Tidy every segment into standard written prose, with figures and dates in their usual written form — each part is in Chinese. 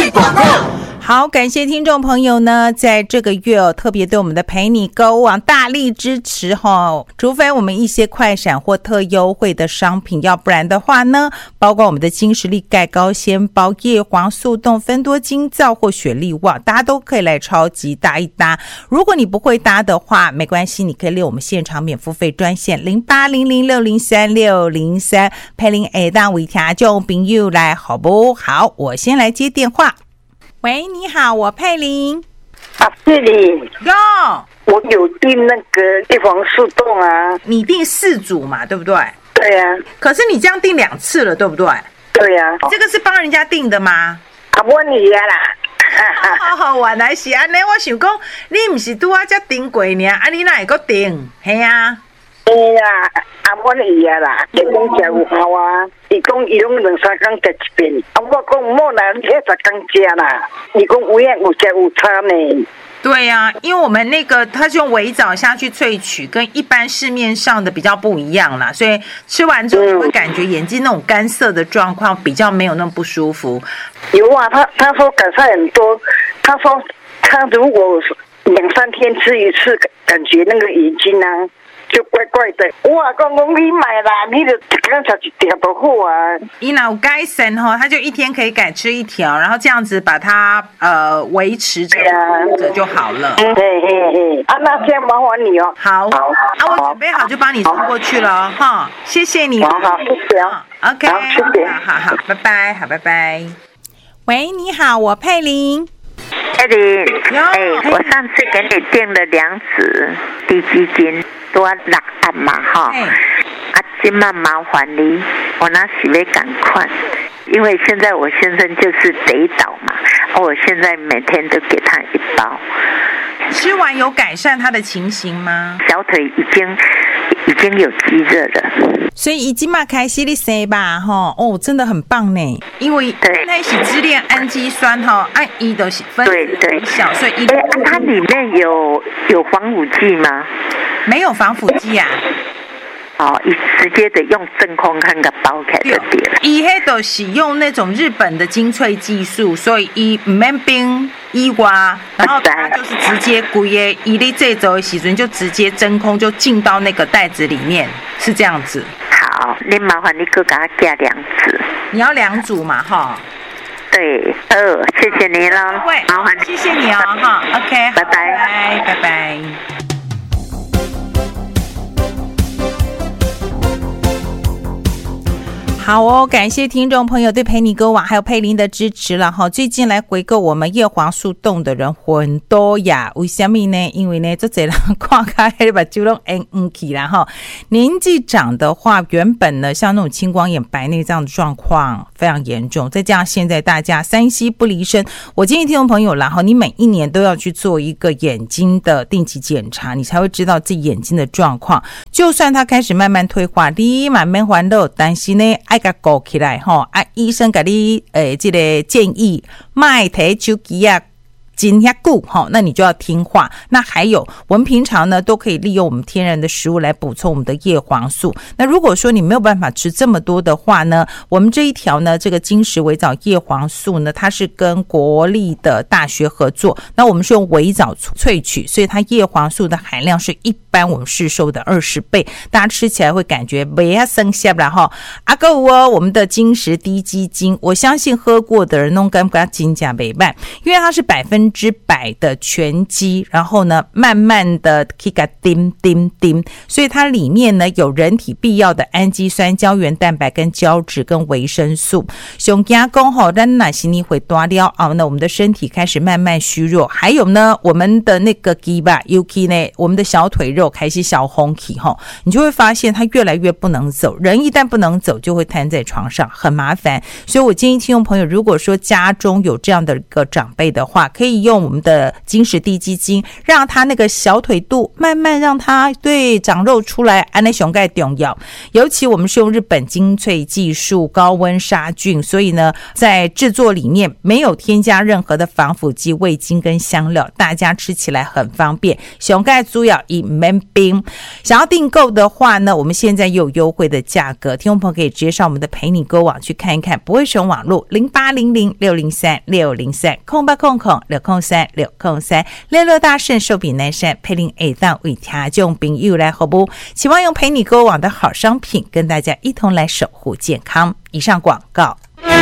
广告。 好，感谢听众朋友呢，在这个月特别对我们的陪你购物网大力支持除非我们一些快闪或特优惠的商品，要不然的话呢，包括我们的金实力钙高纤包、叶黄素冻、芬多精皂或雪力旺，大家都可以来超级搭一搭。如果你不会搭的话，没关系，你可以列我们现场免付费专线0800603603，佩玲会当为听众朋友来好不好？我先来接电话。喂，你好，我佩玲。 是你哟， 我有订那个叶黄素冻啊。 你订4组嘛，对不对？ 对啊。 可是你这样订2次了，对不对？ 对啊。 这个是帮人家订的吗？ 我你呀啦。 好，原来是安尼。我想讲，你不是拄啊才订过呢，你哪会搁订？嘿啊。 啦，我你呀啦，结婚食有效啊。伊讲伊拢2-3天食一遍，我讲莫啦，你10天食啦。伊讲有影有食有差呢。 对呀，因为我们那个它是用微藻下去萃取，跟一般市面上的比较不一样啦，所以吃完之后你会感觉眼睛那种干涩的状况比较没有那么不舒服。 有啊，他说改善很多。他说他如果2-3天吃一次，感觉那个眼睛啊就怪怪的。我讲你买啦，你就刚才一条就好啊。 伊若有改善他就1天可以改吃1条，然后这样子把它维持着就好了。 嘿嘿嘿，那这样麻烦你哦。 好，我准备好就帮你送过去了哈，谢谢你。 好，谢谢啊。 OK， 好，谢谢。 好，拜拜，好，拜拜。喂，你好，我佩玲。 佩玲，我上次给你订了2支低基金，多6案嘛哈。今晚麻烦你，我那是要赶快，因为现在我先生就是跌倒嘛，我现在每天都给他1包。 吃完有改善他的情形吗？ 小腿已经有肌热了， 所以已经嘛开始你生吧真的很棒呢。因为那是支链氨基酸伊都是分子很小，所以它里面有防腐剂吗？ 没有防腐剂啊。 直接的用真空看个包起来就对了。 伊迄都是用那种日本的精粹技术，所以伊唔免冰伊挖，然后它就是直接规个伊咧制作的时阵就直接真空就进到那个袋子里面，是这样子。 好，你麻烦你给我加2支。 你要2组嘛对，谢谢你了。 会，麻烦你，谢谢你OK， 拜拜， 拜拜。好感谢听众朋友对陪你购网还有佩玲的支持了最近来回购我们叶黄素冻的人很多呀，为什么呢？因为呢这些人看开把酒都硬起啦年纪长的话，原本呢像那种青光眼白内障的状况非常严重，再加上现在大家3C不离身，我建议听众朋友啦你每1年都要去做一个眼睛的定期检查，你才会知道自己眼睛的状况。就算它开始慢慢退化，你慢慢还乐，但是呢爱给顾起来医生给你这个建议别提手机真遐久那你就要听话。那还有我们平常呢都可以利用我们天然的食物来补充我们的叶黄素。那如果说你没有办法吃这么多的话呢，我们这一条呢这个金石微藻叶黄素呢，它是跟国立的大学合作，那我们是用微藻萃取，所以它叶黄素的含量是一般我们市售的20倍，大家吃起来会感觉没那么生涩啦还有我们的金石低基精，我相信喝过的人都感觉真的不错，因为它是100%的全肌，然后呢慢慢的去给它叮，所以它里面呢有人体必要的氨基酸、胶原蛋白跟胶质跟维生素。上惊讲咱若是你会大了那我们的身体开始慢慢虚弱，还有呢我们的那个肌吧，尤其呢我们的小腿肉开始小红起你就会发现它越来越不能走，人一旦不能走就会瘫在床上，很麻烦。所以我建议听众朋友，如果说家中有这样的一个长辈的话，可以利用我们的金石地基金，让它那个小腿肚慢慢让它长肉出来，安内熊盖重要。尤其我们是用日本精粹技术高温杀菌，所以呢在制作里面没有添加任何的防腐剂、味精跟香料，大家吃起来很方便。熊盖主要以免冰，想要订购的话呢，我们现在又有优惠的价格，听众朋友可以直接上我们的陪你购网去看一看，不会使用网络0800603603 0800603603联络大圣寿比南山陪您会当为听众朋友来服务，期望用陪你购网的好商品跟大家一同来守护健康。以上广告。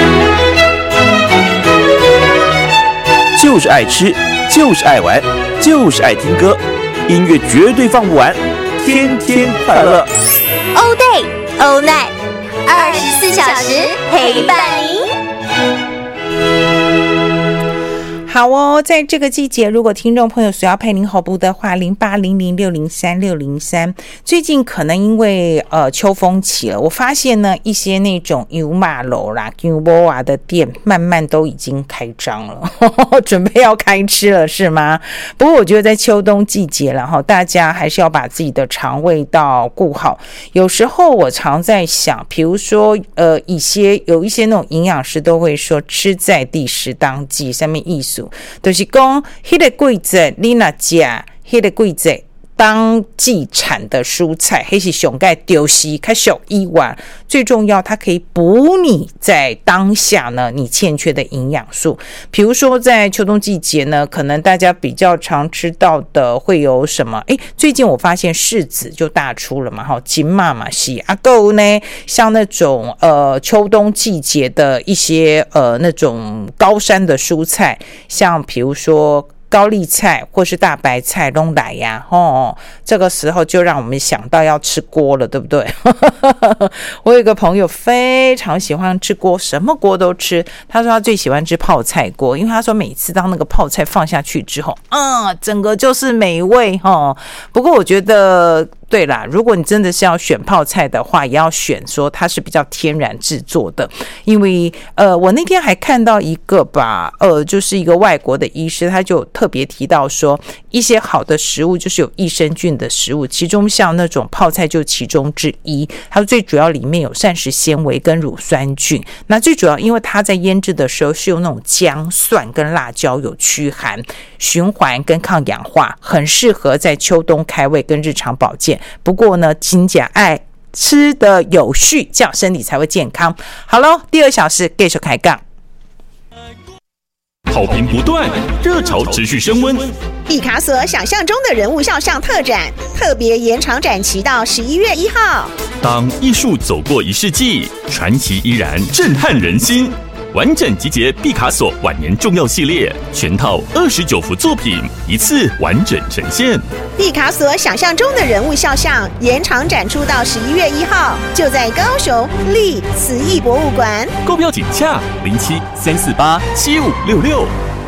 就是爱吃，就是爱玩，就是爱听歌，音乐绝对放不完，天天快乐。 All day, all night， 24小时陪伴您。 好哦，在这个季节，如果听众朋友所要陪您服务的话，0800603603，最近可能因为秋风起了，我发现呢一些那种油马楼啦、牛波啊的店，慢慢都已经开张了，准备要开吃了，是吗？不过我觉得在秋冬季节了哈，大家还是要把自己的肠胃道顾好。有时候我常在想，比如说有一些那种营养师都会说，吃在地食当季，上面意思就是说那个季节你若吃那个季节当季产的蔬菜，那是上该丢弃较俗以外，最重要它可以补你在当下呢你欠缺的营养素。比如说在秋冬季节呢，可能大家比较常吃到的会有什么？最近我发现柿子就大出了嘛，金马嘛是啊，够呢，像那种秋冬季节的一些那种高山的蔬菜，像比如说高丽菜或是大白菜都来呀，这个时候就让我们想到要吃锅了，对不对？我有一个朋友非常喜欢吃锅，什么锅都吃。他说他最喜欢吃泡菜锅，因为他说每次当那个泡菜放下去之后，整个就是美味不过我觉得对啦，如果你真的是要选泡菜的话，也要选说它是比较天然制作的，因为我那天还看到一个吧，就是一个外国的医师，他就特别提到说，一些好的食物就是有益生菌的食物，其中像那种泡菜就其中之一，它最主要里面有膳食纤维跟乳酸菌，那最主要因为它在腌制的时候是用那种姜、蒜跟辣椒，有驱寒、循环跟抗氧化，很适合在秋冬开胃跟日常保健。不过呢，真的爱吃的有序，这样身体才会健康。好咯，第2小时继续开杠。 好评不断，热潮持续升温。 毕卡索想象中的人物肖像特展，特别延长展期到11月1号。 当艺术走过1世纪，传奇依然震撼人心。完整集结毕卡索晚年重要系列，全套29幅作品，一次完整呈现。 毕卡索想象中的人物肖像延长展出到11月1号，就在高雄立慈艺博物馆。 购票请洽07-348-7566。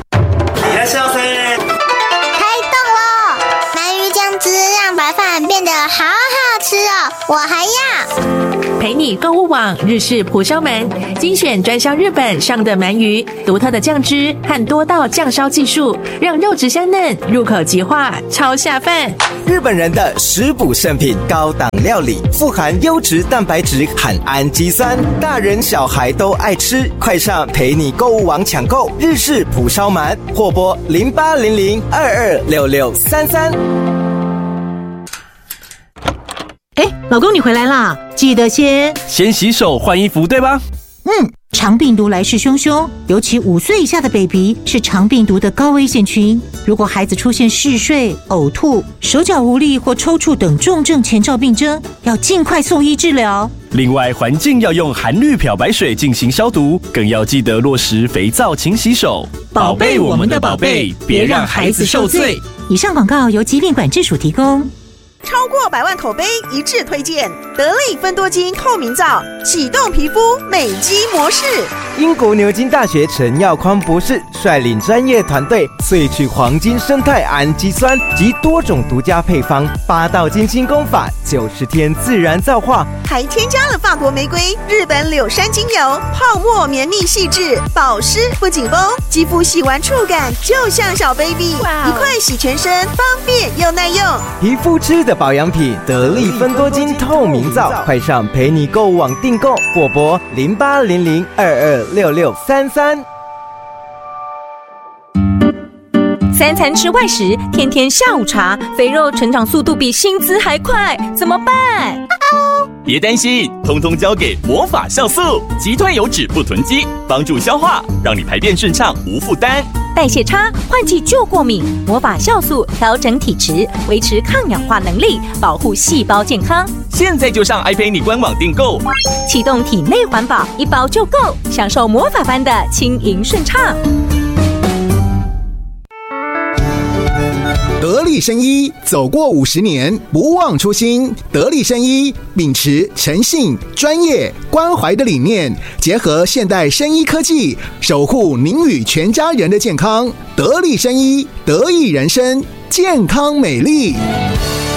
开动喽！鳗鱼酱汁让白饭变得好好吃哦，我还要。 陪你购物网日式蒲烧鳗，精选专销日本上的鳗鱼，独特的酱汁和多道酱烧技术，让肉质香嫩，入口即化，超下饭。 日本人的食补圣品，高档料理，富含优质蛋白质和氨基酸，大人小孩都爱吃。快上陪你购物网抢购日式蒲烧鳗，或拨0800226633。 老公你回来啦，记得先洗手换衣服，对吧？ 肠病毒来势汹汹，尤其5岁以下的 baby 是肠病毒的高危险群。如果孩子出现嗜睡、呕吐、手脚无力或抽搐等重症前兆病征，要尽快送医治疗。 另外，环境要用含氯漂白水进行消毒，更要记得落实肥皂勤洗手， 宝贝我们的宝贝，别让孩子受罪。以上广告由疾病管制署提供。 超过100万口碑一致推荐，得力芬多精透明皂， 启动皮肤美肌模式。 英国牛津大学陈耀匡博士率领专业团队萃取黄金生态氨基酸及多种独家配方，8道精心工法，90天自然皂化， 还添加了法国玫瑰、日本柳杉精油，泡沫绵密细致，保湿不紧绷，肌肤洗完触感就像小 baby， 一块洗全身，方便又耐用。 皮肤吃的保养品，得力芬多精透明皂，快上陪你购物网订购，或拨0800226633。 3餐吃外食，天天下午茶，肥肉成长速度比薪资还快，怎么办？ 别担心，通通交给魔法酵素，击退油脂不囤积，帮助消化，让你排便顺畅无负担。 代谢差，换季就过敏，魔法酵素调整体质，维持抗氧化能力，保护细胞健康。 现在就上爱陪你官网订购， 启动体内环保，1包就够，享受魔法般的轻盈顺畅。 得力生医走过50年，不忘初心。得力生医秉持诚信、专业、关怀的理念，结合现代生医科技，守护您与全家人的健康。得力生医，得益人生，健康美丽。